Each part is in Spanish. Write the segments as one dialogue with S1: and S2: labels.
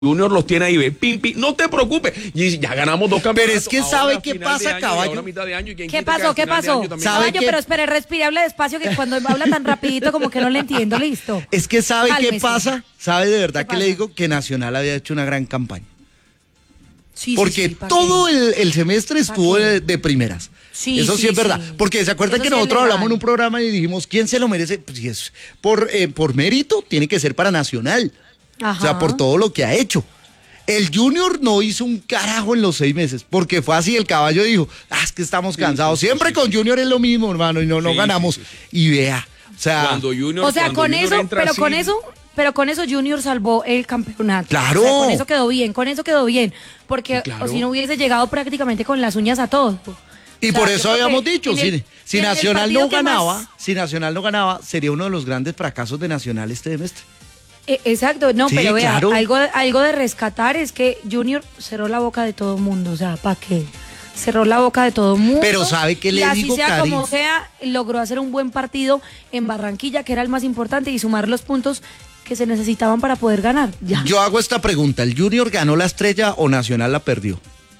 S1: Junior los tiene ahí, ve, pim, pim, no te preocupes, y ya ganamos 2 campeonatos.
S2: Pero es que ¿sabe qué pasa, Caballo?
S1: ¿Qué
S3: pasó? ¿Qué pasó? Caballo, pero espere, respire, hable despacio, que cuando habla tan rapidito como que no le entiendo, listo.
S2: Es que ¿sabe
S3: Cálmese.
S2: qué pasa? ¿Sabe de verdad que
S3: pasa?
S2: le digo? Que Nacional había hecho una gran campaña.
S3: Sí,
S2: Porque
S3: ¿pa'
S2: todo
S3: qué?
S2: el semestre estuvo
S3: qué?
S2: de primeras.
S3: Sí,
S2: Eso sí,
S3: sí,
S2: es verdad.
S3: sí.
S2: Porque se acuerdan
S3: Eso
S2: que
S3: sí es
S2: nosotros
S3: legal.
S2: hablamos en un programa y dijimos, ¿quién se lo merece? Pues si es por mérito, tiene que ser para Nacional.
S3: Ajá.
S2: O sea, por todo lo que ha hecho. El Junior no hizo un carajo en los 6 meses, porque fue así, el Caballo dijo, es que estamos cansados. Siempre con Junior es lo mismo, hermano, y no
S1: Sí,
S2: ganamos.
S1: sí, sí.
S2: Y vea, o sea,
S1: Cuando Junior,
S3: O sea,
S1: cuando
S3: con
S1: Junior
S3: eso,
S1: entra
S3: pero
S1: así,
S3: con eso Junior salvó el campeonato.
S2: ¡Claro!
S3: O sea, con eso quedó bien, porque
S1: Sí, claro.
S3: o si no hubiese llegado prácticamente con las uñas a todo.
S2: y
S3: O sea,
S2: por
S3: yo
S2: eso
S3: creo
S2: habíamos
S3: que
S2: dicho,
S3: en el-
S2: si
S3: en el
S2: Nacional
S3: partido
S2: no
S3: que
S2: ganaba,
S3: más-
S2: si Nacional no ganaba, sería uno de los grandes fracasos de Nacional este semestre.
S3: Exacto, no,
S2: Sí,
S3: pero vea,
S2: claro.
S3: algo de rescatar es que Junior cerró la boca de todo el mundo, o sea, ¿para qué? Cerró la boca de todo el mundo.
S2: Pero ¿sabe qué le
S3: y así
S2: digo,
S3: sea
S2: Cari?
S3: como sea, logró hacer un buen partido en Barranquilla, que era el más importante, y sumar los puntos que se necesitaban para poder ganar. Ya.
S2: Yo hago esta pregunta, ¿el Junior ganó la estrella o Nacional la perdió?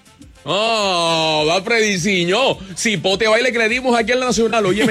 S1: Oh, va Frediciño. Si pote baile que le dimos aquí al Nacional, oye,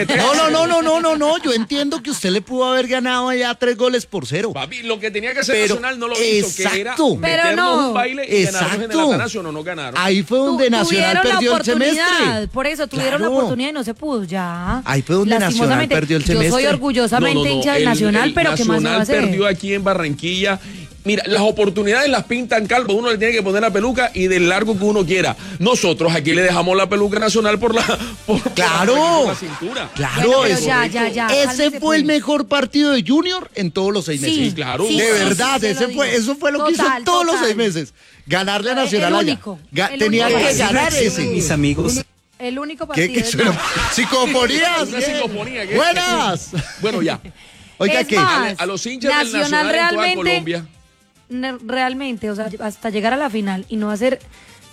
S2: No, yo entiendo que usted le pudo haber ganado allá 3-0.
S1: Papi, lo que tenía que hacer
S2: Pero,
S1: Nacional no lo hizo, que era
S2: exacto.
S3: Pero
S1: meternos
S3: no.
S1: un baile y ganarnos en el
S2: Exacto.
S1: Atanasio, no ganaron.
S2: Ahí fue donde Nacional
S3: Tuvieron
S2: perdió
S3: la
S2: el semestre.
S3: oportunidad, por eso tuvieron la
S2: Claro.
S3: oportunidad y no se pudo, ya.
S2: Ahí fue donde Nacional
S3: Lastimosamente,
S2: perdió el
S3: Yo soy
S2: semestre.
S3: orgullosamente hincha del Nacional, pero ¿qué más se va a
S1: Nacional
S3: hacer?
S1: perdió aquí en Barranquilla. Mira, las oportunidades las pintan calvo, uno le tiene que poner la peluca y del largo que uno quiera. Nosotros aquí le dejamos la peluca Nacional por
S2: Claro.
S1: por la cintura.
S2: Claro,
S3: Bueno, pero
S2: eso.
S3: ya,
S2: Ese
S3: cálmese,
S2: fue el
S3: pues.
S2: mejor partido de Junior en todos los 6 meses.
S1: Sí, claro.
S3: sí,
S2: De
S3: sí,
S2: verdad,
S3: sí, se lo digo.
S2: eso fue lo que hizo
S3: Total,
S2: todos los
S3: total.
S2: 6 meses. Ganarle a Nacional
S3: El
S2: allá.
S3: único, el
S2: Tenía
S3: único.
S2: que
S3: Así
S2: ganar ese.
S4: Mis amigos.
S3: El único
S2: ¿Qué?
S3: partido. es
S2: suena?
S3: más.
S2: Psicofonías.
S1: Una
S2: ¿qué?
S1: psicofonía, ¿qué?
S2: Buenas.
S1: Bueno, ya.
S2: Oiga,
S3: Es
S2: ¿qué?
S3: más,
S1: A los hinchas del
S3: Nacional
S1: Nacional en toda
S3: realmente-
S1: Colombia.
S3: Realmente, o sea, hasta llegar a la final y no hacer,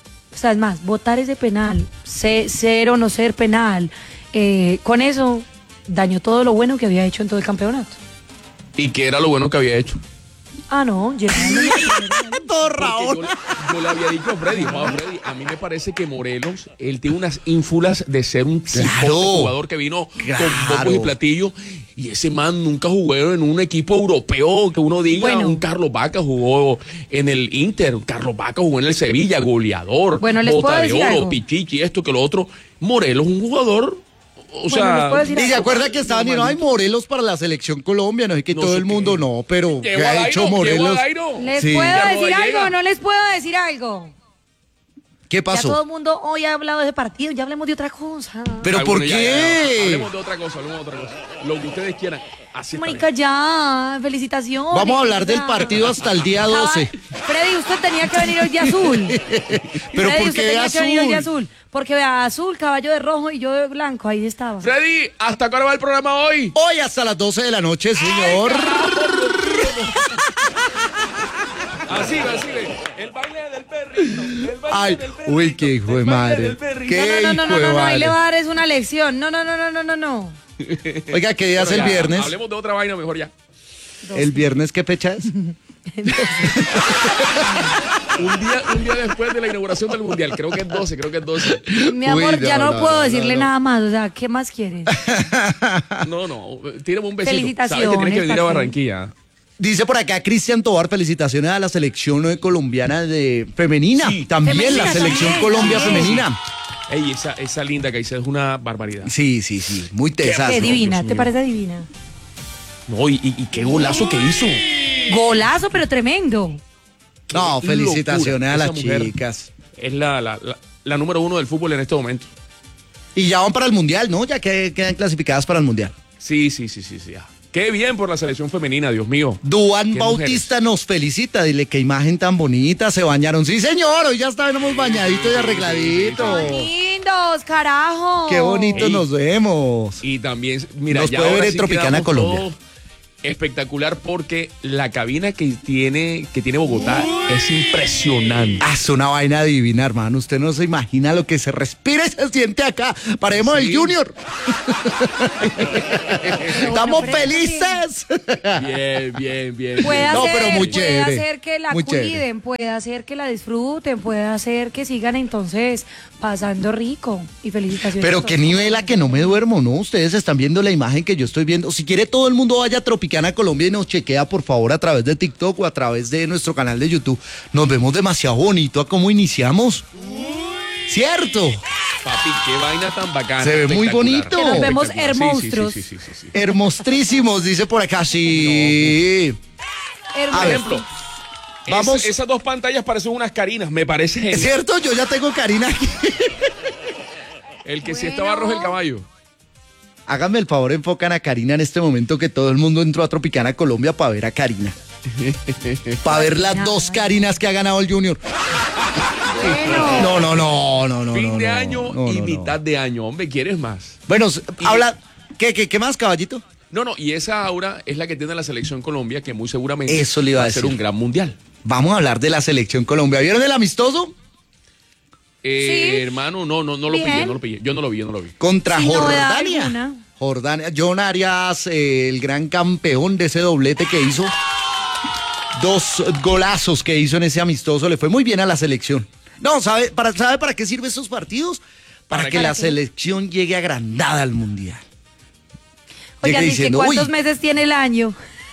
S3: o sea, es más, votar ese penal, ser o no ser penal, con eso dañó todo lo bueno que había hecho en todo el campeonato.
S1: ¿Y qué era lo bueno que había hecho?
S3: Ah, no, llegando.
S2: Todo
S1: Porque
S2: Raúl.
S1: yo le había dicho a Freddy, Freddy, a mí me parece que Morelos, él tiene unas ínfulas de ser un cipote jugador que vino
S2: Claro.
S1: con pocos y platillos, y ese man nunca jugó en un equipo europeo, que uno diga,
S3: Bueno.
S1: un Carlos Vaca jugó en el Inter, Carlos Vaca jugó en el Sevilla, goleador,
S3: Bueno, les
S1: bota
S3: puedo
S1: de
S3: decir
S1: oro,
S3: algo.
S1: pichichi, esto que lo otro. Morelos, un jugador, o
S3: Bueno,
S1: sea,
S3: les puedo decir
S2: Y se acuerda que estaban diciendo, ay, Morelos para la selección Colombia, no es que
S1: No
S2: todo
S1: sé
S2: el mundo,
S1: qué.
S2: no, pero ¿qué
S1: Llegó a
S2: ha hecho
S1: Dairo, llegó a
S2: Morelos?
S1: Dairo.
S3: ¿Les
S2: Sí.
S3: puedo
S1: Ya
S3: decir
S1: Rodallega.
S3: algo o no les puedo decir algo?
S2: ¿Qué
S3: Ya todo
S2: pasó?
S3: el mundo hoy ha hablado de ese partido, ya hablemos de otra cosa.
S2: ¿Pero
S1: Ah,
S2: por
S1: bueno, ya.
S2: qué?
S1: Hablemos de otra cosa, lo que ustedes quieran. Así está bien.
S3: Mónica, ya, felicitaciones.
S2: Vamos a hablar del
S3: ya.
S2: partido hasta el día 12.
S3: Freddy, usted tenía que venir hoy de azul.
S2: Pero
S3: Freddy,
S2: ¿por
S3: usted
S2: qué
S3: tenía que venir hoy de
S2: azul?
S3: azul. Porque vea, azul, caballo de rojo y yo de blanco, ahí estaba.
S1: Freddy, ¿hasta cuándo va el programa hoy?
S2: Hoy hasta las 12 de la noche, señor.
S1: Así ve. El baile del perrito. El baile
S2: Ay,
S1: del perrito.
S2: uy, qué hijo de
S1: el baile
S2: madre.
S1: del perrito.
S2: ¿Qué?
S3: No,
S2: hijo de
S3: ahí
S2: madre.
S3: le va a dar es una lección. No.
S2: Oiga, ¿qué día es el
S1: Bueno, ya,
S2: viernes?
S1: Hablemos de otra vaina mejor ya.
S2: ¿El viernes qué fecha es?
S1: Un día después de la inauguración del Mundial. Creo que es 12.
S3: Mi amor,
S2: Uy,
S3: ya no puedo decirle
S2: no.
S3: nada más. O sea, ¿qué más quieres?
S1: No. Tírame un besito.
S3: Felicitaciones,
S1: Sabes que tienes que venir a
S3: parce.
S1: Barranquilla.
S2: Dice por acá Cristian Tobar, felicitaciones a la selección colombiana de femenina.
S1: Sí.
S2: También
S3: Femenina,
S2: la selección
S3: también,
S2: Colombia
S3: también.
S2: femenina.
S1: Ey, esa linda que dice es una barbaridad.
S2: Sí, muy tesas.
S3: Qué
S2: ¿no?
S3: divina,
S1: Dios
S3: ¿te
S1: mío.
S3: parece divina?
S1: No, y qué golazo que hizo.
S3: Golazo, pero tremendo.
S2: No,
S1: Qué
S2: felicitaciones
S1: locura.
S2: a las
S1: Esa mujer
S2: chicas.
S1: Es la número 1 del fútbol en este momento.
S2: Y ya van para el Mundial, ¿no? Ya que quedan clasificadas para el Mundial.
S1: Sí. Ya. Qué bien por la selección femenina, Dios mío.
S2: Duan
S1: Qué
S2: Bautista nos felicita, dile qué imagen tan bonita, se bañaron. Sí, señor, hoy ya estábamos bañaditos y arregladitos.
S3: Lindos, carajo.
S2: Qué bonito
S1: Ey.
S2: nos vemos.
S1: Y también, mira,
S2: Nos
S1: ya
S2: puede
S1: ahora
S2: ver en
S1: sí
S2: Tropicana
S1: quedamos
S2: Colombia.
S1: todos Espectacular porque la cabina que tiene Bogotá es impresionante.
S2: Es una vaina divina, hermano. Usted no se imagina lo que se respira y se siente acá. Paremos
S1: Sí.
S2: el Junior. Estamos
S3: pero
S2: felices.
S1: Bien.
S3: Puede
S2: No,
S3: hacer,
S2: pero muy
S3: puede
S2: chévere,
S3: hacer que la
S2: muy chévere.
S3: cuiden, puede hacer que la disfruten, puede hacer que sigan entonces pasando rico. Y felicitaciones.
S2: Pero
S3: a
S2: qué
S3: todos.
S2: nivel a que no me duermo, ¿no? Ustedes están viendo la imagen que yo estoy viendo. Si quiere todo el mundo vaya a Tropicana Colombia y nos chequea por favor a través de TikTok o a través de nuestro canal de YouTube. Nos vemos demasiado bonito a cómo iniciamos. ¿Cierto?
S1: Papi, qué vaina tan bacana.
S2: Se ve muy
S1: espectacular.
S2: bonito.
S3: Que nos vemos
S1: Espectacular.
S3: hermonstruos.
S1: Sí.
S2: Hermostrísimos, dice por acá, sí.
S3: Hermoso.
S2: A ver,
S1: Ejemplo.
S2: Vamos.
S1: Esas dos pantallas parecen unas carinas, me parece
S2: ¿Es
S1: genial.
S2: cierto? Yo ya tengo Karina aquí.
S1: El que sí
S3: Bueno.
S1: estaba rojo el caballo.
S2: Háganme el favor, enfocan a Karina en este momento que todo el mundo entró a Tropicana Colombia para ver a Karina. Para ver las dos Karinas que ha ganado el Junior.
S3: Bueno.
S2: No.
S1: Fin de
S2: no,
S1: año
S2: no,
S1: y
S2: no.
S1: mitad de año. Hombre, ¿quieres más?
S2: Bueno, habla. ¿Qué más, caballito?
S1: No, y esa aura es la que tiene la selección Colombia, que muy seguramente
S2: Eso le iba a
S1: va a ser
S2: decir.
S1: un gran mundial.
S2: Vamos a hablar de la selección Colombia. ¿Vieron el amistoso?
S3: Sí.
S1: Hermano, no lo
S3: Bien.
S1: pillé, no lo pillé. Yo no lo vi.
S2: Contra
S3: Sin novedad
S2: Jordania.
S3: alguna.
S2: Jordania. John Arias, el gran campeón de ese doblete que hizo. 2 golazos que hizo en ese amistoso. Le fue muy bien a la selección. No, ¿sabe para qué sirven estos partidos? Para
S1: ¿Para
S2: que
S1: qué?
S2: la selección llegue agrandada al mundial.
S3: Oigan,
S2: Llega
S3: dice,
S2: diciendo,
S3: ¿cuántos
S2: uy,
S3: meses tiene el año?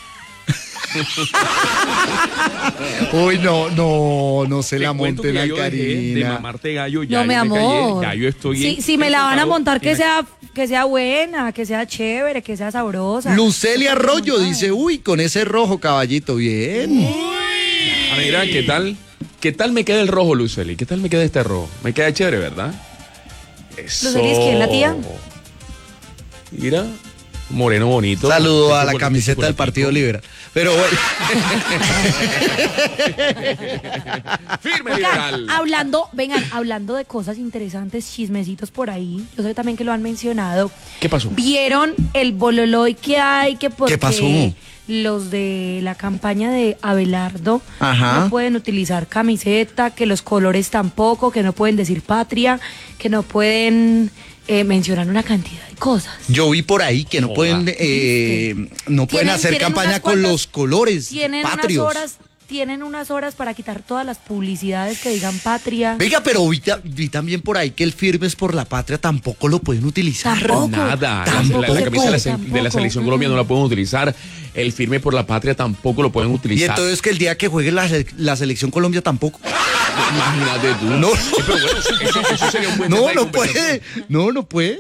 S2: uy, no se
S1: Te
S2: la
S1: cuento
S2: monten
S1: que
S2: a
S1: ya yo dejé de
S2: Karina.
S1: mamarte gallo, ya
S3: No, mi
S1: yo me
S3: amor.
S1: callé, ya yo estoy
S3: Si me la van a
S1: enfocado
S3: montar,
S1: en
S3: que sea buena, que sea chévere, que sea sabrosa.
S2: Lucelia Arroyo dice, uy, con ese rojo, caballito, bien.
S1: Ah, mira, ¿qué tal me queda el rojo, Luceli? ¿Qué tal me queda este rojo? Me queda chévere, ¿verdad? Eso.
S3: ¿Luceli es quién, la tía?
S1: Mira, moreno bonito.
S2: Saludo a
S1: Este
S2: la
S1: con-
S2: camiseta del Partido Liberal. Pero bueno,
S1: Firme
S3: Oigan,
S1: liberal.
S3: hablando de cosas interesantes, chismecitos por ahí, yo sé también que lo han mencionado.
S1: ¿Qué pasó?
S3: ¿Vieron el bololoy que hay? Que porque
S2: ¿Qué pasó?
S3: los de la campaña de Abelardo
S2: Ajá.
S3: no pueden utilizar camiseta, que los colores tampoco, que no pueden decir patria, que no pueden mencionar una cantidad de cosas.
S2: yo vi por ahí que no
S1: Joda.
S2: pueden, no pueden hacer
S3: Tienen
S2: campaña
S3: unas
S2: con
S3: cuantas-
S2: los colores
S3: Tienen
S2: patrios.
S3: tienen unas horas para quitar todas las publicidades que digan patria.
S2: Venga, pero vi también por ahí que el Firmes por la Patria tampoco lo pueden utilizar.
S3: Tampoco.
S1: Nada,
S2: Tampoco.
S1: la camisa de la
S3: Tampoco.
S1: selección Colombia no la pueden utilizar. El firme por la patria tampoco lo pueden
S2: Y
S1: utilizar.
S2: entonces que el día que juegue la selección Colombia tampoco.
S1: Imagínate tú.
S2: No.
S1: Pero bueno, eso sería un buen tema
S2: No,
S1: de
S2: no
S1: conversación.
S2: puede. No puede.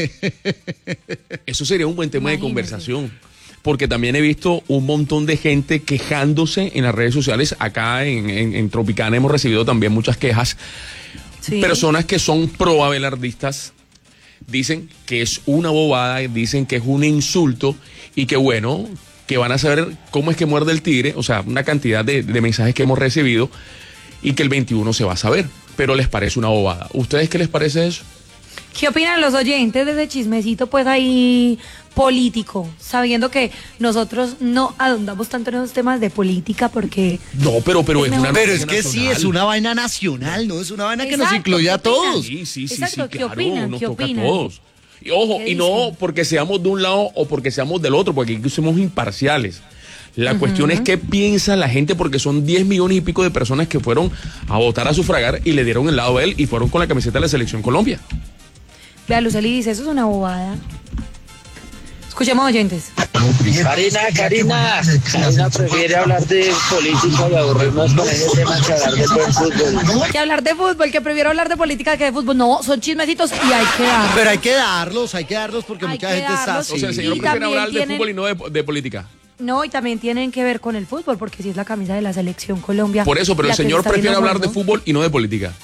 S1: Eso sería un buen tema de
S3: Imagínate.
S1: conversación. Porque también he visto un montón de gente quejándose en las redes sociales. Acá en Tropicana hemos recibido también muchas quejas.
S3: Sí.
S1: Personas que son pro abelardistas dicen que es una bobada, dicen que es un insulto y que bueno, que van a saber cómo es que muerde el tigre, o sea, una cantidad de mensajes que hemos recibido y que el 21 se va a saber, pero les parece una bobada. ¿Ustedes qué les parece eso?
S3: ¿Qué opinan los oyentes de ese chismecito, pues ahí político? Sabiendo que nosotros no ahondamos tanto en esos temas de política porque...
S1: No, pero es una
S2: Pero es
S1: noticia
S2: que sí,
S1: nacional.
S2: es una vaina nacional, ¿no? Es una vaina que nos
S3: Exacto,
S2: incluye a
S3: ¿qué opinan?
S2: todos.
S1: Sí,
S3: Exacto, ¿qué
S1: claro,
S3: opinan?
S1: nos
S3: ¿Qué
S1: toca
S3: opinan?
S1: a todos. Y ojo,
S3: ¿Qué
S1: y no
S3: dicen?
S1: porque seamos de un lado o porque seamos del otro, porque aquí somos imparciales. La cuestión es qué piensa la gente, porque son 10 millones y pico de personas que fueron a votar a sufragar y le dieron el lado a él y fueron con la camiseta de la Selección Colombia.
S3: Vea, Luceli dice, eso es una bobada. Escuchemos oyentes.
S4: Karina prefiere hablar de política y aburrirnos con ese tema que hablar de buen fútbol.
S3: Que hablar de fútbol, que prefiero hablar de política que de fútbol. No, son chismecitos y hay que dar.
S2: Pero hay que darlos porque
S3: Hay
S2: mucha
S3: que
S2: gente está
S3: darlos.
S2: así.
S1: O sea, el señor
S3: Y
S1: prefiere
S3: también
S1: hablar de
S3: tienen-
S1: fútbol y no de política.
S3: No, y también tienen que ver con el fútbol, porque si es la camisa de la Selección Colombia.
S1: Por eso, pero
S3: la
S1: el
S3: que se
S1: señor
S3: está
S1: prefiere
S3: viendo
S1: hablar de
S3: jugando.
S1: fútbol y no de política.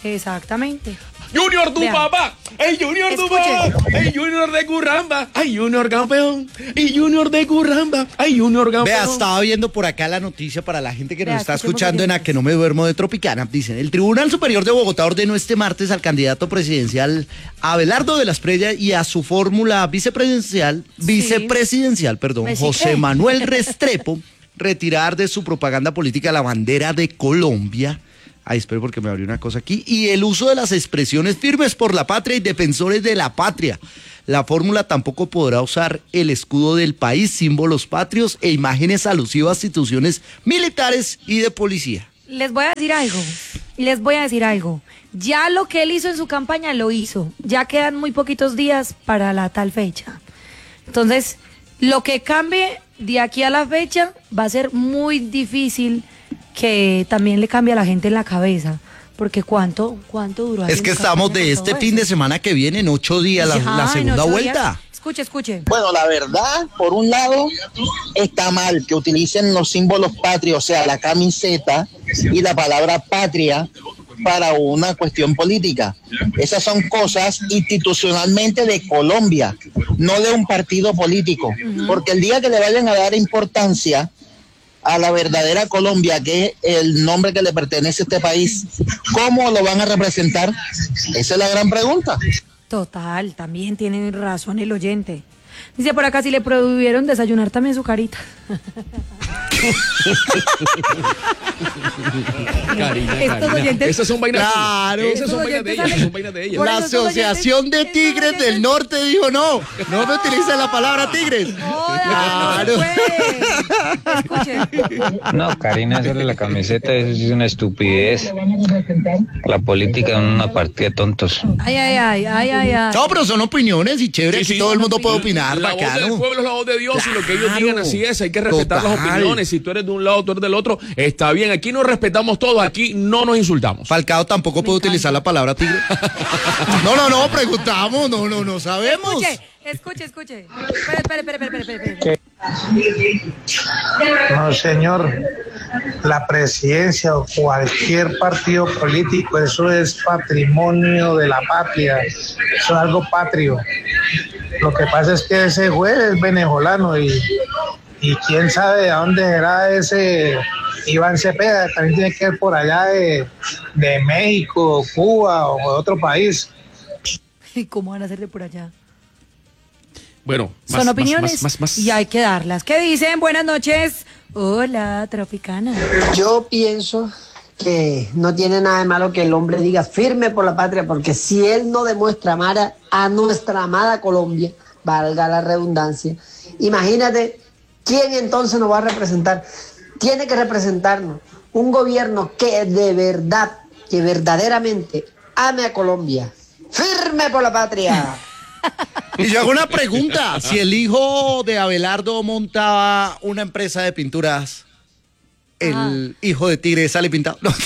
S3: Exactamente.
S1: Junior tu
S3: Vean.
S1: papá, el Junior tu
S3: Escuchen.
S1: papá, el Junior de Curramba, ay Junior campeón, y Junior de Curramba, ay Junior campeón.
S2: Vea, estaba viendo por acá la noticia para la gente que
S3: Vea,
S2: nos está
S3: escuchemos
S2: escuchando en A
S3: oyentes.
S2: que no me duermo de Tropicana. Dicen, el Tribunal Superior de Bogotá ordenó este martes al candidato presidencial Abelardo de la Espriella y a su fórmula vicepresidencial,
S3: ¿Me
S2: José
S3: sigue?
S2: Manuel Restrepo, retirar de su propaganda política la bandera de Colombia. Ay, espero porque me abrió una cosa aquí. Y el uso de las expresiones firmes por la patria y defensores de la patria. La fórmula tampoco podrá usar el escudo del país, símbolos patrios e imágenes alusivas a instituciones militares y de policía.
S3: Les voy a decir algo. Ya lo que él hizo en su campaña lo hizo. Ya quedan muy poquitos días para la tal fecha. Entonces, lo que cambie de aquí a la fecha va a ser muy difícil que también le cambie a la gente en la cabeza. Porque ¿cuánto duró?
S2: Es que estamos de este fin de semana que viene, en 8 días, la segunda vuelta.
S3: Escuche.
S5: Bueno, la verdad, por un lado, está mal que utilicen los símbolos patrios, o sea, la camiseta y la palabra patria para una cuestión política. Esas son cosas institucionalmente de Colombia, no de un partido político. Porque el día que le vayan a dar importancia a la verdadera Colombia, que es el nombre que le pertenece a este país, ¿cómo lo van a representar? Esa es la gran pregunta.
S3: Total, también tiene razón el oyente. Dice por acá, si le prohibieron desayunar también su carita. Estos oyentes-
S1: Esas son vainas.
S2: Claro.
S1: Esas son
S3: Estos
S1: vainas de
S3: oyentes
S1: ellas.
S3: salen-
S1: Son vainas de ellas.
S3: Por
S2: La
S3: eso estos
S2: Asociación de
S3: oyentes-
S2: Tigres
S3: estos
S2: del Norte dijo no me utilicen la palabra tigres.
S3: Claro. Escuchen.
S6: No, Karina, hacerle la camiseta, eso sí es una estupidez. La política es una partida de tontos.
S3: Ay.
S2: No, pero son opiniones y chévere,
S1: Sí,
S2: aquí
S1: sí,
S2: todo el mundo puede
S1: La
S2: opinar,
S1: voz del
S2: bacano.
S1: pueblo es la voz de Dios y lo que ellos
S2: Claro.
S1: digan así es, hay que respetar las
S2: Total.
S1: opiniones. Si tú eres de un lado, tú eres del otro, está bien. Aquí nos respetamos todos, aquí no nos insultamos.
S2: Falcao tampoco puede utilizar la palabra tigre. No, preguntamos, no sabemos.
S3: Escuche. Espere.
S7: No, señor, la presidencia o cualquier partido político, eso es patrimonio de la patria, eso es algo patrio. Lo que pasa es que ese juez es venezolano y quién sabe de dónde será ese Iván Cepeda, también tiene que ir por allá de México, Cuba o de otro país.
S3: ¿Y cómo van a hacer de por allá?
S1: Bueno,
S3: Son opiniones
S1: más.
S3: y hay que darlas. ¿Qué dicen? Buenas noches. Hola, Tropicana.
S8: Yo pienso que no tiene nada de malo que el hombre diga firme por la patria, porque si él no demuestra amar a nuestra amada Colombia, valga la redundancia, imagínate quién entonces nos va a representar. Tiene que representarnos un gobierno que de verdad, que verdaderamente ame a Colombia. Firme por la patria.
S2: Y yo hago una pregunta, si el hijo de Abelardo montaba una empresa de pinturas, el hijo de Tigre sale pintado. No.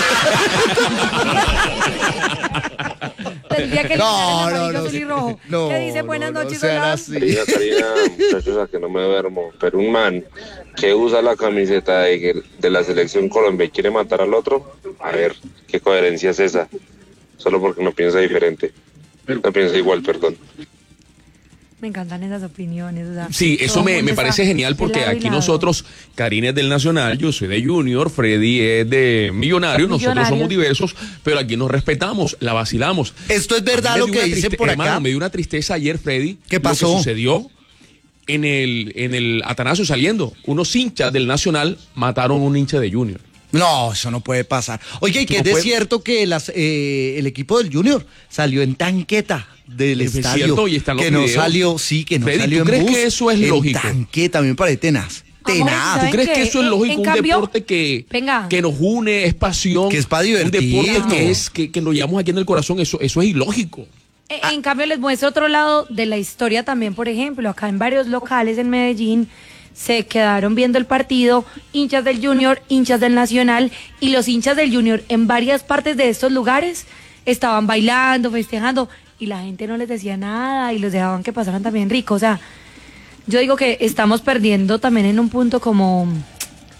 S3: Tendría que
S2: No,
S3: eliminar el
S2: no,
S3: amarillo,
S2: no,
S3: azul y rojo.
S2: no,
S3: ¿Qué dice?
S2: no,
S3: Buenas
S2: no
S3: noches,
S2: sean
S3: hola.
S2: así.
S9: Karina, muchachos, a que no me duermo, pero un man que usa la camiseta de la selección Colombia y quiere matar al otro, a ver, ¿qué coherencia es esa? Solo porque no piensa diferente, no piensa igual, perdón.
S3: Me encantan esas opiniones. O sea,
S1: Sí, eso
S3: todo el
S1: me
S3: mundo
S1: parece
S3: está
S1: genial
S3: de
S1: porque
S3: lado y
S1: aquí
S3: lado.
S1: nosotros, Karina es del Nacional, yo soy de Junior, Freddy es de Millonario, nosotros
S3: Millonarios.
S1: somos diversos, pero aquí nos respetamos, la vacilamos.
S2: Esto es verdad
S1: A mí
S2: lo
S1: me dio
S2: que
S1: una
S2: dicen por
S1: hermano,
S2: acá.
S1: me dio una tristeza ayer, Freddy.
S2: ¿Qué pasó?
S1: Lo que sucedió en el Atanasio saliendo. Unos hinchas del Nacional mataron a un hincha de Junior.
S2: No, eso no puede pasar. Oye, y que
S1: No
S2: es de
S1: puede.
S2: cierto que el equipo del Junior salió en tanqueta del
S1: Es
S2: estadio.
S1: cierto, y están los
S2: que no
S1: videos.
S2: salió, que no
S1: Freddy,
S2: salió
S1: ¿tú
S2: en
S1: crees
S2: bus,
S1: que eso es
S2: en
S1: lógico?
S2: tanqueta, a mí me parece tenaz.
S3: Amor,
S2: Tenaz.
S1: ¿Tú
S3: ¿saben
S1: crees
S3: qué?
S1: que eso es lógico?
S3: En
S1: Un
S3: cambio,
S1: deporte
S3: venga.
S1: que nos une, es pasión.
S2: Que es pa'
S1: Un
S2: divertirnos.
S1: deporte que nos llevamos aquí en el corazón, eso es ilógico.
S3: En cambio, les muestro otro lado de la historia también, por ejemplo, acá en varios locales en Medellín se quedaron viendo el partido hinchas del Junior, hinchas del Nacional, y los hinchas del Junior en varias partes de estos lugares estaban bailando, festejando, y la gente no les decía nada y los dejaban que pasaran también rico. O sea, yo digo que estamos perdiendo también en un punto como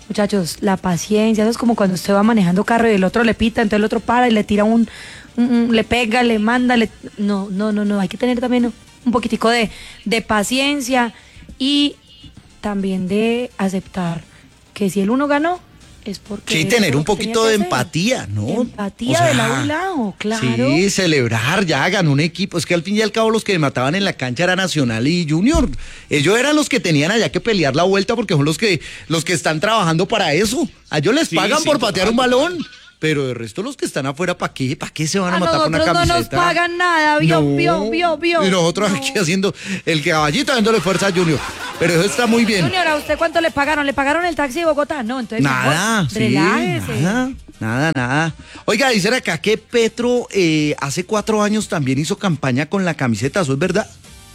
S3: Muchachos, la paciencia, eso es como cuando usted va manejando carro y el otro le pita, entonces el otro para y le tira le pega, le manda, no, hay que tener también un poquitico de paciencia y también de aceptar que si el uno ganó, es porque...
S2: Sí, tener un poquito de empatía, ¿no?
S3: Empatía de lado y lado, claro.
S2: Sí, celebrar, ya ganó un equipo. Es que al fin y al cabo los que mataban en la cancha era Nacional y Junior. Ellos eran los que tenían allá que pelear la vuelta porque son los que están trabajando para eso. A ellos les pagan por patear un balón. Pero de resto los que están afuera, ¿para qué? ¿Para qué se van a matar por una camiseta?
S3: No nos pagan nada, vio.
S2: Y nosotros aquí haciendo el caballito dándole fuerza a Junior. Pero eso está muy bien.
S3: Junior, ¿a usted cuánto le pagaron? ¿Le pagaron el taxi de Bogotá? No, entonces
S2: nada,
S3: mejor, relájese.
S2: Nada. Oiga, dicen acá que Petro hace 4 años también hizo campaña con la camiseta, ¿eso es verdad?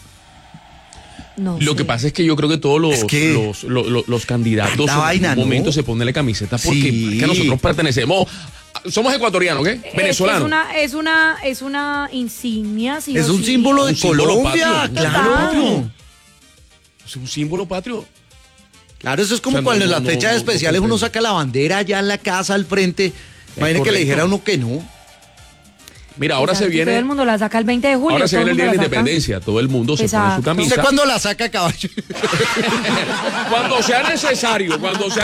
S1: No Lo que pasa es que yo creo que todos los candidatos en un momento se ponen la camiseta porque es que nosotros pertenecemos... Somos ecuatorianos, ¿qué? Venezolanos.
S3: Es una insignia, sí.
S2: Es un símbolo de Colombia, claro.
S1: Es un símbolo patrio.
S2: Claro, eso es como cuando en las fechas especiales uno saca la bandera allá en la casa al frente. Imagínate que le dijera a uno que no.
S1: Mira, ahora se viene...
S3: Todo el mundo la saca el 20 de julio.
S1: Ahora se viene el Día de la Independencia. Todo el mundo se pone su camisa.
S2: ¿Usted cuándo la saca, caballo?
S1: Cuando sea necesario.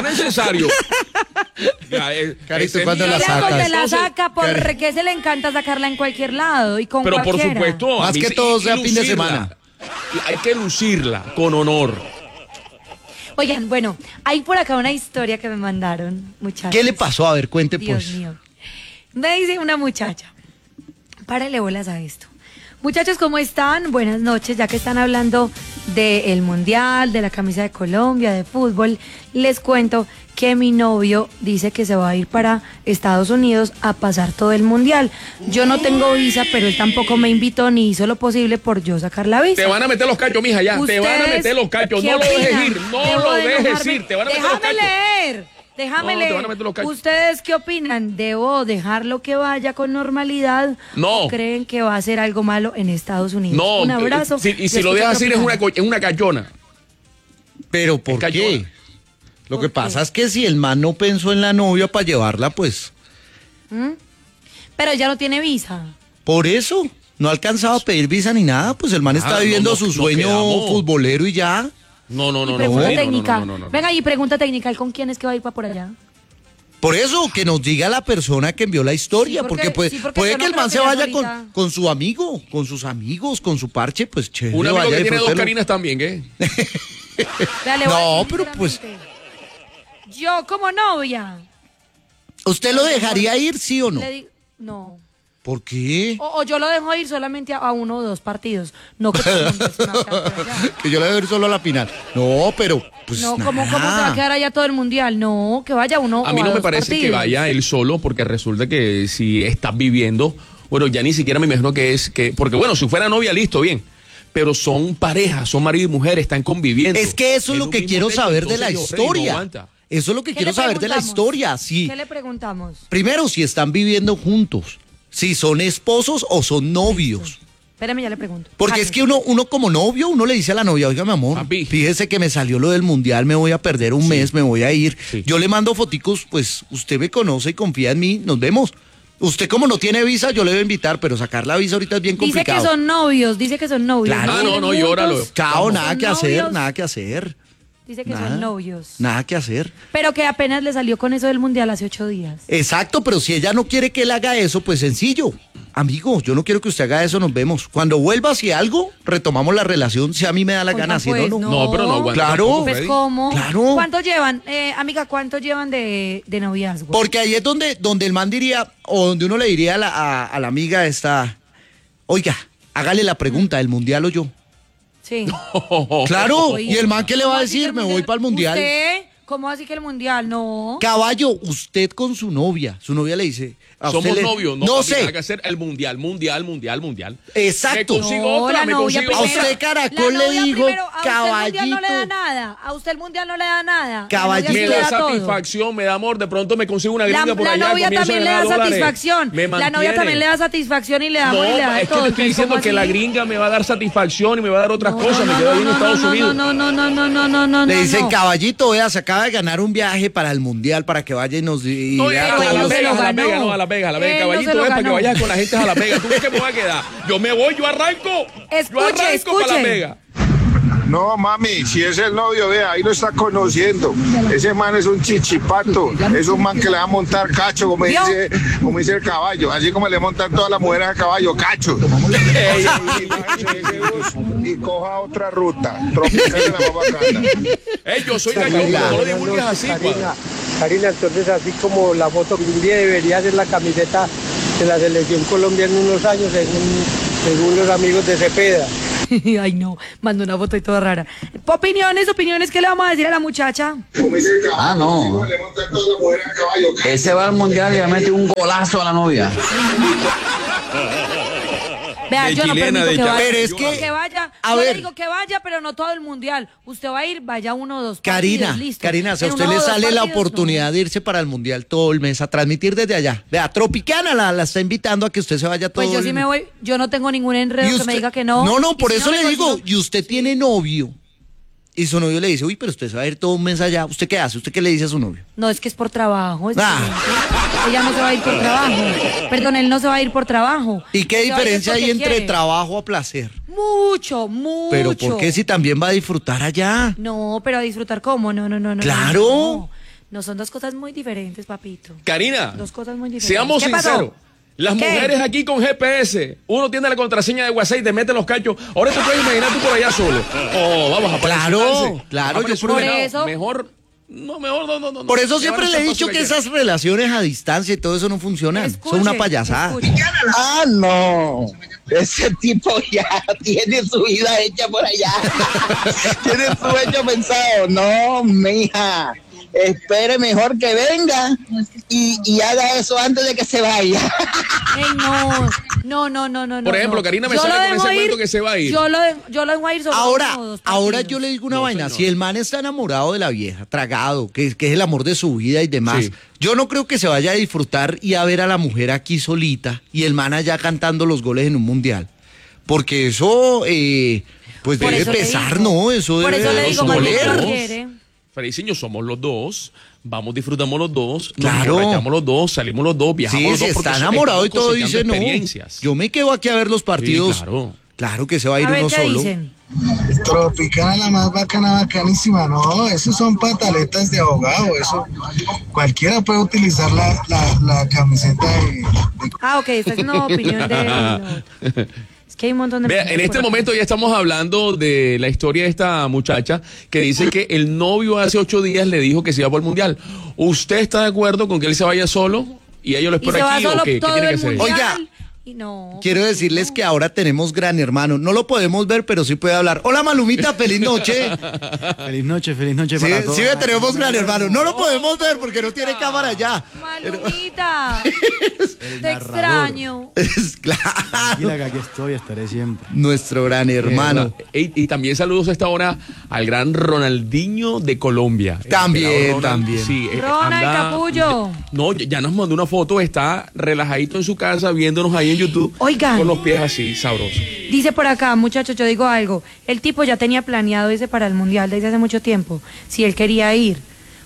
S2: Carito, ¿cuándo la saca?
S3: Cuando la saca, porque se le encanta sacarla en cualquier lado y con
S1: Pero
S3: cualquiera.
S1: por supuesto...
S2: Más que todo sea fin de semana.
S1: Hay que lucirla con honor.
S3: Oigan, bueno, hay por acá una historia que me mandaron, muchachos.
S2: ¿Qué le pasó? A ver, cuente pues.
S3: Dios mío. Me dice una muchacha. Párale bolas a esto. Muchachos, ¿cómo están? Buenas noches, ya que están hablando del Mundial, de la camisa de Colombia, de fútbol, les cuento que mi novio dice que se va a ir para Estados Unidos a pasar todo el Mundial. Yo no tengo visa, pero él tampoco me invitó ni hizo lo posible por yo sacar la visa.
S1: Te van a meter los cachos, mija, ya. Te van a meter los cachos. No lo dejes ir, no lo dejes ir. Te van a meter los cachos.
S3: Déjame leer. ¿Ustedes qué opinan? ¿Debo dejarlo que vaya con normalidad?
S1: No.
S3: ¿O creen que va a hacer algo malo en Estados Unidos?
S1: No.
S3: Un abrazo.
S1: Y si lo dejas ir es una cachona.
S2: ¿Pero por qué? Lo que pasa es que si el man no pensó en la novia para llevarla, pues...
S3: Pero ya no tiene visa.
S2: Por eso, no ha alcanzado a pedir visa ni nada, pues el man está viviendo su sueño futbolero y ya.
S1: No.
S3: Venga, y pregunta técnica, ¿con quién es que va a ir para por allá?
S2: Por eso, que nos diga la persona que envió la historia,
S3: Sí,
S2: porque puede que el man se vaya con su amigo, con sus amigos, con su parche, pues chévere.
S1: Un amigo que tiene 2 Carinas también, ¿qué?
S2: No, pero pues...
S3: Yo como novia.
S2: ¿Usted lo dejaría ir, sí o no?
S3: No.
S2: ¿Por qué?
S3: O yo lo dejo ir solamente a 1 o 2 partidos. No que
S2: que yo lo dejo ir solo a la final. No, pero pues
S3: no, ¿cómo se va a quedar allá todo el mundial? No, que vaya uno.
S1: A mí no me parece
S3: partidos.
S1: que vaya él solo, porque resulta que si estás viviendo, bueno, ya ni siquiera me imagino porque bueno, si fuera novia, listo, bien. Pero son parejas, son marido y mujer, están conviviendo.
S2: Es que eso es lo que quiero saber de la historia. Eso es lo que quiero saber de la historia, sí.
S3: ¿Qué le preguntamos?
S2: Primero, si están viviendo juntos. Si son esposos o son novios.
S3: Espérame, ya le pregunto.
S2: Porque es que uno como novio, uno le dice a la novia, oiga, mi amor,
S1: Papi,
S2: fíjese que me salió lo del mundial, me voy a perder un mes, me voy a ir.
S1: Sí.
S2: Yo le mando foticos, pues usted me conoce y confía en mí, nos vemos. Usted como no tiene visa, yo le voy a invitar, pero sacar la visa ahorita es bien complicado.
S3: Dice que son novios.
S2: Claro.
S1: No, llóralo.
S2: Chao, nada que hacer.
S3: Dice que son novios.
S2: Nada que hacer.
S3: Pero que apenas le salió con eso del mundial hace 8 días.
S2: Exacto, pero si ella no quiere que él haga eso, pues sencillo. Amigo, yo no quiero que usted haga eso, nos vemos. Cuando vuelva, si algo, retomamos la relación, si a mí me da la gana, si
S3: pues,
S2: no.
S1: No, pero no aguanta.
S2: Claro.
S3: Pues ¿cómo?
S2: Claro.
S3: ¿Cuánto llevan? Amiga, ¿cuánto llevan de noviazgo?
S2: Porque ahí es donde el man diría, o donde uno le diría a la amiga esta, oiga, hágale la pregunta, ¿el mundial o yo?
S3: Sí.
S2: Claro,
S3: Oye,
S2: ¿y el man qué le va a
S3: ¿cómo así que
S2: decir?
S3: el
S2: Me voy para el mundial.
S3: ¿Usted? ¿Cómo así que el mundial? No.
S2: Caballo, usted con su novia le dice...
S1: Somos novios,
S2: no sé.
S1: Hay que hacer el mundial.
S2: Exacto.
S1: Me consigo otra.
S2: A usted Caracol le dijo, caballito.
S3: A usted el mundial no le da nada. A usted el mundial no le da nada.
S2: Caballito.
S1: Me da satisfacción, me da amor. De pronto me consigo una gringa por allá.
S3: La novia también le da satisfacción. La novia también le da satisfacción y le da amor y le da
S1: es que
S3: todo.
S1: te estoy diciendo que la gringa me va a dar satisfacción y me va a dar otras cosas. Me quedo ahí en Estados Unidos.
S3: No.
S2: Le dicen, caballito, vea, saca acaba de ganar un viaje para el Mundial, para que vaya y nos... Y
S1: No,
S2: vea
S1: a
S2: todos
S1: Las
S2: los-
S1: Vegas, a Las Vegas, caballito, para que vayas con la gente a Las Vegas. ¿Tú ves que me voy a quedar? Yo me voy, yo arranco.
S3: Escuche.
S1: Para Las Vegas.
S10: No, mami, si es el novio, vea, ahí lo está conociendo. Ese man es un chichipato, es un man que le va a montar cacho, como dice el caballo, así como le montan todas las mujeres al caballo, cacho. Y coja otra ruta, tropical de la más bacana.
S1: Yo soy gallo, no lo divulgues así,
S11: Karina, entonces así como la foto un día debería ser la camiseta de la selección Colombia en unos años, según los amigos de Cepeda.
S3: Ay, no, mandó una foto y toda rara. Opiniones, ¿qué le vamos a decir a la muchacha?
S12: Ah, no. Ese va al mundial y le mete un golazo a la novia.
S3: Vea, yo no permito que vaya.
S2: Pero es que,
S3: que vaya.
S2: a
S3: Yo
S2: ver.
S3: le digo que vaya, pero no todo el mundial. Usted va a ir, vaya 1 o 2
S2: Karina,
S3: partidos, listo.
S2: Karina, si a
S3: En
S2: usted
S3: 1
S2: le
S3: o 2
S2: sale la
S3: partidos,
S2: oportunidad de irse para el Mundial todo el mes a transmitir desde allá. Vea, Tropicana la está invitando a que usted se vaya todo
S3: Pues yo sí me voy, yo no tengo ningún enredo que me diga que no.
S2: No, por
S3: Y si
S2: eso
S3: me
S2: le digo,
S3: consigo-
S2: y usted tiene novio. Y su novio le dice, uy, pero usted se va a ir todo un mes allá. ¿Usted qué hace? ¿Usted qué le dice a su novio?
S3: No, es que es por trabajo.
S2: Ah.
S3: Ella no se va a ir por trabajo. Perdón, él no se va a ir por trabajo.
S2: ¿Y qué
S3: Se va a ir
S2: diferencia hay
S3: porque
S2: entre
S3: quiere.
S2: trabajo a placer?
S3: Mucho.
S2: Pero ¿por qué si también va a disfrutar allá?
S3: No, pero a disfrutar cómo, no.
S2: Claro.
S3: No, son 2 cosas muy diferentes, papito.
S1: Karina,
S3: 2 cosas muy diferentes.
S1: seamos
S3: ¿Qué pasó?
S1: sinceros. Las
S3: ¿Qué?
S1: mujeres aquí con GPS, uno tiene la contraseña de WhatsApp y te mete los cachos. Ahora te puedes imaginar tú por allá solo. Oh, vamos a
S2: Claro, yo
S3: por eso-
S1: Mejor no.
S2: Por eso
S1: Que
S2: siempre
S1: ahora
S2: le he
S1: está
S2: dicho
S1: fácil
S2: que esas relaciones a distancia y todo eso no funcionan. Son una payasada.
S5: Ah, no. Ese tipo ya tiene su vida hecha por allá. Tiene su hecho pensado. No, mija. Espere mejor que venga y haga eso antes de que se vaya.
S3: Ey, no.
S1: Por ejemplo, Karina me
S3: Yo
S1: sale
S3: lo
S1: con
S3: dejo
S1: ese
S3: ir,
S1: cuento que se va a ir.
S3: Yo lo dejo ir solo
S2: Ahora,
S3: 1 o 2
S2: ahora
S3: partidos.
S2: yo le digo una vaina, si el man está enamorado de la vieja, tragado, que es el amor de su vida y demás,
S1: Sí.
S2: yo no creo que se vaya a disfrutar y a ver a la mujer aquí solita y el man allá cantando los goles en un mundial. Porque eso, pues
S3: Por
S2: debe
S3: eso le
S2: pesar,
S3: digo.
S2: ¿no? Eso
S3: Por
S2: debe
S3: eso le digo,
S2: doler.
S3: cuando uno quiere.
S1: Feliciño, somos los dos. Vamos, disfrutamos los dos.
S2: Claro.
S1: Nos emborrachamos los dos, salimos los dos, viajamos
S2: Sí,
S1: los
S2: si
S1: dos. porque
S2: está
S1: eso-
S2: enamorado y
S1: estamos
S2: todo,
S1: cosechando
S2: dice no.
S1: experiencias.
S2: Yo me quedo aquí a ver los partidos.
S1: Sí, claro.
S2: Claro que se va a ir
S3: A ver
S2: uno
S3: qué
S2: solo.
S3: dicen.
S7: Tropicana, la más bacanísima. No, esos son pataletas de abogado. Eso cualquiera puede utilizar la camiseta de
S3: Ah, ok, esta es una opinión de... Es que hay un montón de...
S1: Vea, en este momento ya estamos hablando de la historia de esta muchacha que dice que el novio hace 8 días le dijo que se iba por el mundial. ¿Usted está de acuerdo con que él se vaya solo y ella lo
S3: Y se
S1: espera
S3: va
S1: aquí
S3: solo
S1: o qué? ¿Qué
S3: todo
S1: tiene que
S3: el
S1: hacer?
S3: mundial.
S2: Oiga.
S3: Y no.
S2: Quiero decirles que ahora tenemos Gran Hermano. No lo podemos ver, pero sí puede hablar. Hola, Malumita, feliz noche.
S13: Feliz noche
S2: Sí,
S13: para todos.
S2: sí, tenemos Gran Hermano. No lo podemos ver porque no tiene cámara ya.
S3: Malumita, te extraño.
S2: Es claro.
S13: Tranquila que aquí estoy, estaré siempre.
S2: Nuestro Gran Hermano.
S1: Y también saludos a esta hora al gran Ronaldinho de Colombia.
S2: También,
S1: El pelado
S2: también.
S1: Sí,
S3: Ronald Capullo.
S1: No, ya nos mandó una foto, está relajadito en su casa viéndonos ahí en YouTube.
S3: Oigan.
S1: Con los pies así, sabrosos.
S3: Dice por acá, muchachos, yo digo algo. El tipo ya tenía planeado irse para el mundial desde hace mucho tiempo. Si él quería ir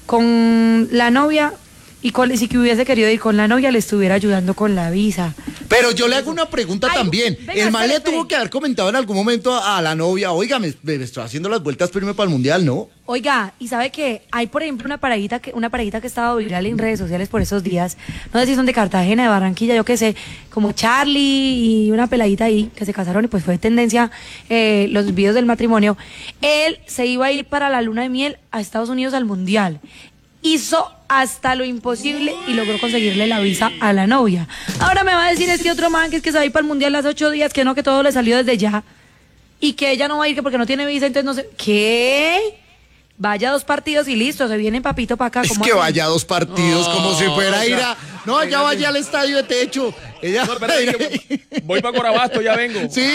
S3: con la novia y si que hubiese querido ir con la novia, le estuviera ayudando con la visa.
S2: Pero yo le hago una pregunta
S3: Ay,
S2: también.
S3: venga,
S2: El man le
S3: espere.
S2: tuvo que haber comentado en algún momento a la novia, oiga, me estoy haciendo las vueltas para irme para el mundial, ¿no?
S3: Oiga, y sabe que hay, por ejemplo, una parejita que estaba viral en redes sociales por esos días. No sé si son de Cartagena, de Barranquilla, yo qué sé, como Charlie y una peladita ahí que se casaron y pues fue tendencia los videos del matrimonio. Él se iba a ir para la luna de miel a Estados Unidos al mundial. Hizo hasta lo imposible y logró conseguirle la visa a la novia. Ahora me va a decir este otro man que es que se va a ir para el mundial hace 8 días, que no, que todo le salió desde ya. Y que ella no va a ir que porque no tiene visa, entonces no sé. ¿Qué? Vaya 2 partidos y listo, se viene papito para acá.
S2: Es
S3: ¿cómo
S2: que
S3: así?
S2: vaya 2 partidos como si fuera a ir a... No, ya vaya al estadio de techo. Ella
S1: No, espérate, que voy para Corabasto, ya vengo.
S2: Sí.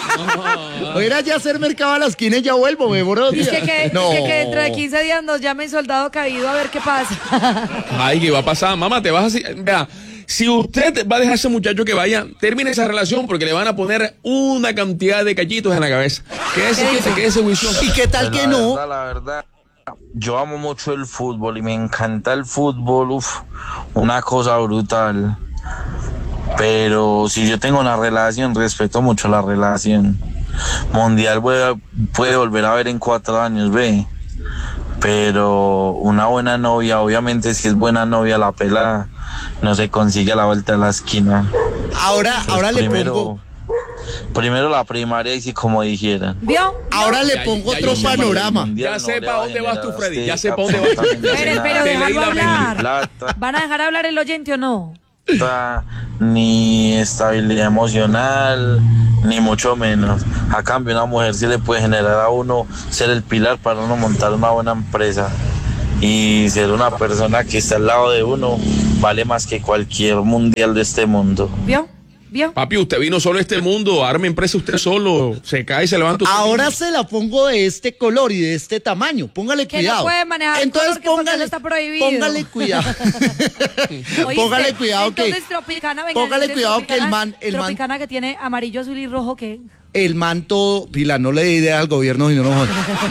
S2: O ir allá a hacer mercado a la esquina y ya vuelvo, me demoro 2 días.
S3: Dice que dentro de 15 días nos llame el soldado caído a ver qué pasa.
S1: Ay, ¿qué va a pasar? Mamá, te vas así. Vea, si usted va a dejar a ese muchacho que vaya, termine esa relación porque le van a poner una cantidad de callitos en la cabeza. Quédese, juicioso.
S2: ¿Y qué tal que no?
S9: La verdad,
S14: Yo amo mucho el fútbol y me encanta el fútbol, una cosa brutal. Pero si yo tengo una relación, respeto mucho la relación. Mundial puede volver a ver en 4 años, ve. Pero una buena novia, obviamente si es buena novia la pelada, no se consigue a la vuelta de la esquina.
S2: Ahora le pongo...
S14: Primero la primaria y si como dijeran.
S3: ¿Vio?
S2: Ahora le pongo otro panorama.
S1: Ya sé para dónde vas tú, Freddy. Ya sé para dónde vas tú.
S3: Pero déjalo hablar. ¿Van a dejar hablar el oyente o no?
S14: Ni estabilidad emocional, ni mucho menos. A cambio, una mujer sí le puede generar a uno ser el pilar para uno montar una buena empresa. Y ser una persona que está al lado de uno vale más que cualquier mundial de este mundo.
S3: ¿Vio?
S1: Papi, usted vino solo a este mundo, arme empresa usted solo, se cae y se levanta usted.
S2: Ahora se la pongo de este color y de este tamaño, póngale
S3: que
S2: cuidado.
S3: No puede manejar
S2: entonces
S3: color, que está prohibido.
S2: Póngale cuidado. Póngale cuidado
S3: entonces, Tropicana, venga,
S2: póngale cuidado que el man
S3: Tropicana que tiene amarillo, azul y rojo, ¿qué?
S2: El man todo, Pila, no le dé idea al gobierno si no nos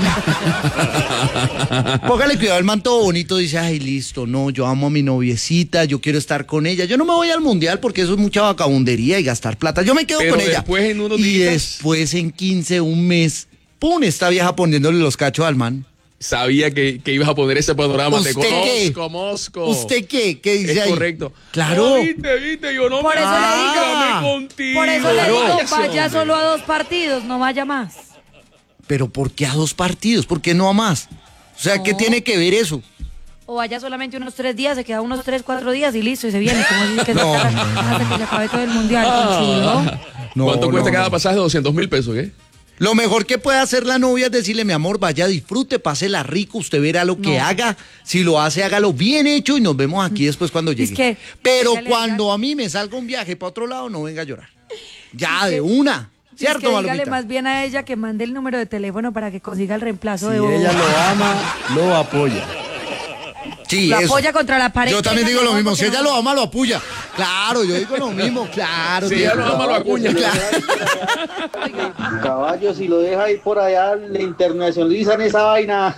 S2: póngale cuidado, el man todo bonito dice, ay, listo, no, yo amo a mi noviecita, yo quiero estar con ella, yo no me voy al mundial porque eso es mucha vagabundería y gastar plata, yo me quedo con ella.
S1: Después en unos
S2: y
S1: días...
S2: después en 15, un mes, pum, esta vieja poniéndole los cachos al man.
S1: Sabía que ibas a poner ese panorama.
S2: ¿Usted
S1: te conozco.
S2: ¿Usted qué? ¿Qué dice ahí?
S1: Es correcto.
S2: Claro.
S1: No, viste, yo no
S3: por eso le
S1: digo, contigo.
S3: Por eso le digo, vaya solo a 2 partidos, no vaya más.
S2: ¿Pero por qué a 2 partidos? ¿Por qué no a más? O sea, no. ¿Qué tiene que ver eso?
S3: O vaya solamente unos 3 días, se queda unos 3, 4 días y listo, y se viene. Como dice que hasta que se acabe todo el mundial.
S1: ¿Cuánto cuesta cada pasaje? 200,000 pesos, ¿qué?
S2: Lo mejor que puede hacer la novia es decirle, mi amor, vaya, disfrute, pásela rico, usted verá lo que haga. Si lo hace, hágalo bien hecho y nos vemos aquí después cuando llegue. Pero cuando a mí me salga un viaje para otro lado, no venga a llorar. Ya, de una. ¿Cierto, Malomita?
S3: Dígale más bien a ella que mande el número de teléfono para que consiga el reemplazo de
S13: Si ella lo ama, lo apoya.
S2: Sí,
S3: lo apoya contra la pared.
S2: Yo también digo lo mismo. Si ella lo ama, lo apoya. Claro, yo digo lo mismo. Claro.
S1: Si ella lo ama, lo acuña.
S2: Claro.
S15: Caballo, si lo deja ir por allá, le internacionalizan esa vaina.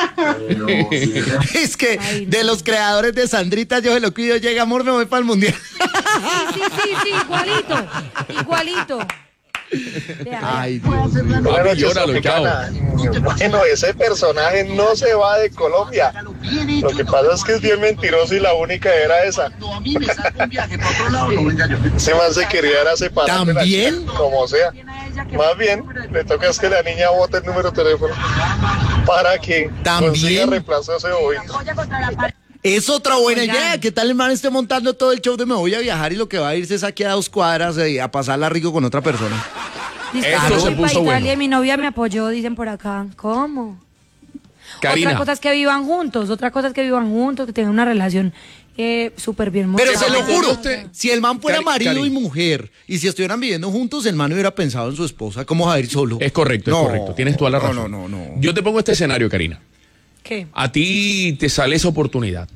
S2: Es que de los creadores de Sandrita, yo se lo cuido, llega amor, me voy para el mundial.
S3: Sí, igualito.
S2: Ay,
S10: Bueno, ese personaje no se va de Colombia. Lo que pasa es que es bien mentiroso y la única era esa. Ese man se quería separar.
S2: ¿También?
S10: Como sea. Más bien, le toca es que la niña bote el número de teléfono para que consiga reemplazo ese bobito.
S2: Es otra buena idea. ¿Qué tal el man esté montando todo el show de me voy a viajar y lo que va a irse es aquí a 2 cuadras a pasarla rico con otra persona?
S3: Esto se puso bueno. Y mi novia me apoyó, dicen por acá. ¿Cómo?
S1: Karina.
S3: Otra cosa es que vivan juntos, que tengan una relación súper bien.
S2: Pero se lo juro, si el man fuera marido y mujer, y si estuvieran viviendo juntos, el man hubiera pensado en su esposa. ¿Cómo va a ir solo?
S1: Es correcto, es correcto. Tienes toda la razón.
S2: No.
S1: Yo te pongo este escenario, Karina.
S3: ¿Qué?
S1: A ti te sale esa oportunidad.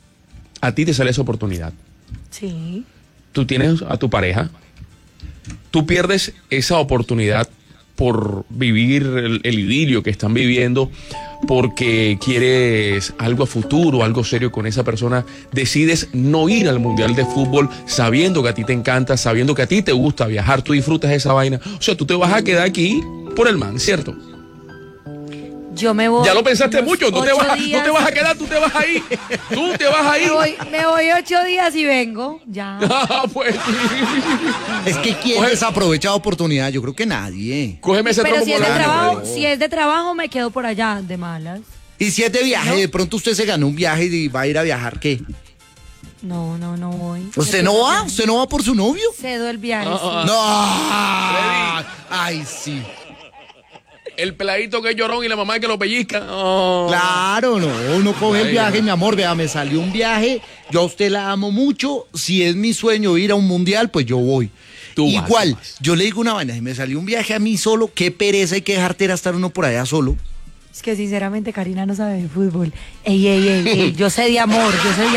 S3: Sí.
S1: Tú tienes a tu pareja. Tú pierdes esa oportunidad por vivir el idilio que están viviendo, porque quieres algo a futuro, algo serio con esa persona. Decides no ir al Mundial de Fútbol sabiendo que a ti te encanta, sabiendo que a ti te gusta viajar, tú disfrutas esa vaina. O sea, tú te vas a quedar aquí por el man, ¿cierto?
S3: Yo me voy.
S1: Ya lo pensaste mucho, no te vas a quedar, tú te vas a ir. Tú te vas a ir.
S3: Me voy 8 días y vengo. Ya.
S2: Pues. Es que ¿quién desaprovecha la oportunidad? Yo creo que nadie.
S1: Cógeme ese
S3: Pero si es de trabajo, me quedo por allá de malas.
S2: Y si es de viaje, ¿no? De pronto usted se ganó un viaje y va a ir a viajar, ¿qué?
S3: No voy.
S2: ¿Usted no va? ¿Usted no va por su novio?
S3: Cedo el viaje.
S2: No. Ay, sí.
S1: El peladito que es llorón y la mamá que lo pellizca. Oh.
S2: Claro, uno coge el viaje, mi amor, vea, me salió un viaje, yo a usted la amo mucho, si es mi sueño ir a un mundial, pues yo voy. Igual, yo le digo una vaina, si me salió un viaje a mí solo, qué pereza y qué jartera estar uno por allá solo.
S3: Es que sinceramente Karina no sabe de fútbol. Ey, yo sé de amor.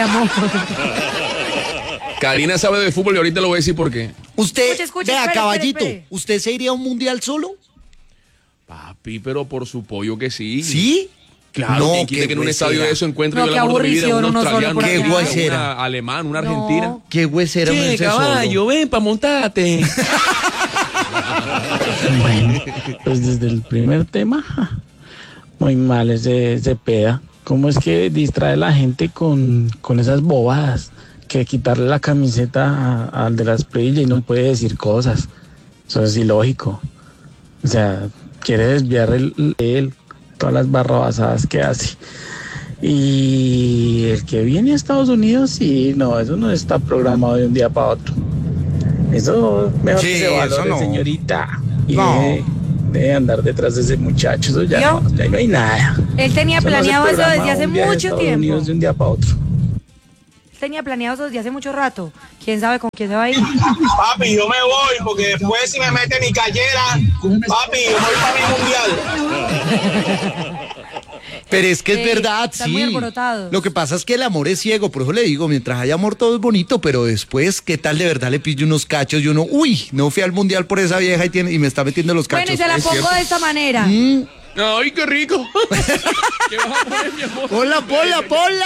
S1: Karina sabe de fútbol y ahorita lo voy a decir por qué.
S2: Usted, vea, caballito, ¿usted se iría a un mundial solo?
S1: Papi, pero por su pollo que sí.
S2: ¿Sí?
S1: Claro,
S2: No,
S1: ¿quién quita
S2: qué
S1: que en un estadio de eso encuentre
S3: No,
S1: yo el
S3: qué
S1: amor de mi vida, un
S3: aburrición, uno solo
S1: australiano,
S3: por
S2: allá. Qué guachera.
S1: una alemán, una argentina?
S2: Qué huesera
S1: Che,
S2: ese
S1: caballo,
S2: solo.
S1: ven pa' montarte.
S16: Bueno, pues desde el primer tema, muy mal ese peda. ¿Cómo es que distrae a la gente con esas bobadas? Que quitarle la camiseta al de la Espriella y no puede decir cosas. Eso es ilógico. O sea, quiere desviar él todas las barrabasadas que hace. Y el que viene a Estados Unidos, sí, no, eso no está programado de un día para otro. Eso mejor
S2: Sí,
S16: que se valore,
S2: eso no.
S16: señorita. Y
S2: No.
S16: debe andar detrás de ese muchacho. Eso ya,
S3: ¿Yo?
S16: ya no hay nada.
S3: Él tenía
S16: Eso no se
S3: planeado eso
S16: programa
S3: desde hace
S16: un viaje a
S3: mucho
S16: Estados
S3: tiempo.
S16: Unidos de un día para otro.
S3: Tenía planeado eso desde hace mucho rato. ¿Quién sabe con quién se va a ir?
S17: Papi, yo me voy porque después si me mete mi callera, papi, yo voy para mi mundial.
S2: Pero es que es
S3: Ey,
S2: verdad,
S3: están
S2: sí.
S3: muy alborotados.
S2: Lo que pasa es que el amor es ciego, por eso le digo, mientras haya amor todo es bonito, pero después, ¿qué tal de verdad le pille unos cachos y uno, uy, no fui al mundial por esa vieja y me está metiendo los cachos?
S3: Bueno, y se la
S2: Es
S3: pongo
S2: cierto.
S3: de esta manera.
S1: Ay, qué rico. ¿Qué vas a poner, mi amor?
S2: Ponla.
S1: Ponla.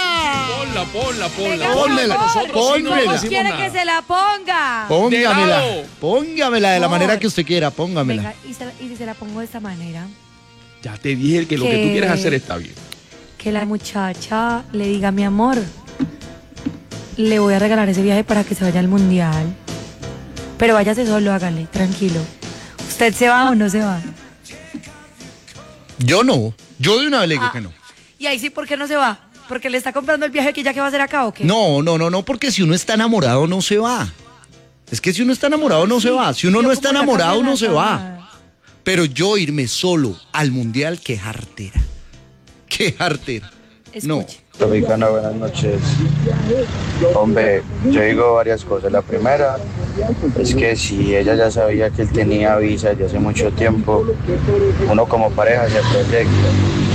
S2: Pónmela,
S1: Nosotros sí no
S2: pónmela.
S3: ¿Cómo
S1: decimos
S3: quiere
S1: nada.
S3: que se la ponga?
S2: Póngamela,
S1: De lado.
S2: póngamela de la
S3: Amor.
S2: manera que usted quiera, póngamela.
S3: Venga, y si se la pongo de esta manera,
S1: Ya te dije que lo que tú quieres hacer está bien.
S3: que la muchacha le diga, mi amor, le voy a regalar ese viaje para que se vaya al mundial. Pero váyase solo, hágale, tranquilo. ¿Usted se va o no se va?
S2: Yo no, yo de una vez le digo que no.
S3: Y ahí sí, ¿por qué no se va? ¿Porque le está comprando el viaje que ya que va a hacer acá o qué?
S2: No, porque si uno está enamorado no se va. Es que si uno está enamorado no se va. Si uno no está enamorado no se va. Pero yo irme solo al mundial, qué jartera. Qué jartera. No.
S18: Tropicana, buenas noches. Hombre, yo digo varias cosas. La primera es que si ella ya sabía que él tenía visa desde hace mucho tiempo, uno como pareja se proyecta.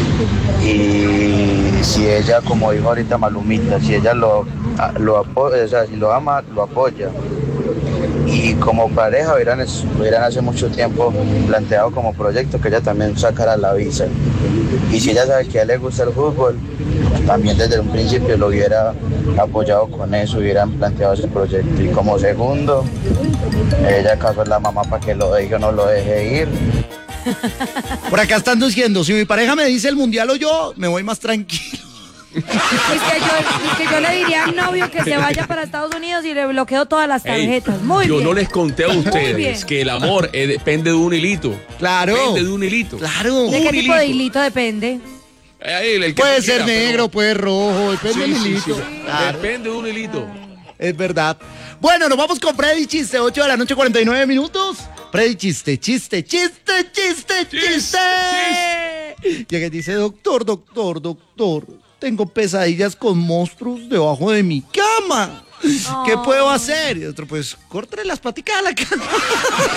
S18: Y si ella, como dijo ahorita Malumita, si ella lo apoya, o sea, si lo ama, lo apoya. Y como pareja hubieran hace mucho tiempo planteado como proyecto que ella también sacara la visa. Y si ella sabe que a él le gusta el fútbol, también desde un principio lo hubiera apoyado con eso, hubieran planteado ese proyecto. Y como segundo, ella acaso es la mamá para que lo deje o no lo deje ir.
S2: Por acá están diciendo, si mi pareja me dice el mundial o yo, me voy más tranquilo.
S3: Es que yo le diría al novio que se vaya para Estados Unidos y le bloqueo todas las tarjetas. Muy
S1: Yo
S3: bien.
S1: no les conté a
S3: Muy
S1: ustedes
S3: bien.
S1: que el amor depende de un hilito.
S2: Claro.
S1: Depende de un hilito.
S2: Claro.
S3: ¿De qué tipo de hilito depende?
S1: El que
S2: Puede
S1: tú
S2: ser
S1: quieras,
S2: negro, puede rojo, depende
S1: Sí,
S2: del
S1: sí,
S2: hilito.
S1: sí.
S2: Claro.
S1: Depende de un hilito.
S2: Es verdad. Bueno, nos vamos con Freddy Chiste, 8 de la noche, 49 minutos. Freddy Chiste. Llega y dice, doctor, tengo pesadillas con monstruos debajo de mi cama. ¿Qué puedo hacer? Y otro, pues, córtale las paticas a la cama.